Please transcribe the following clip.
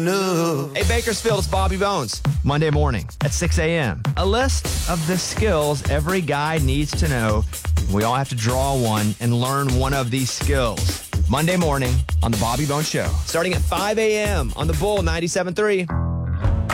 Hey, Bakersfield, it's Bobby Bones. Monday morning at 6 a.m. A list of the skills every guy needs to know. We all have to draw one and learn one of these skills. Monday morning on the Bobby Bones Show. Starting at 5 a.m. on the Bull 97.3.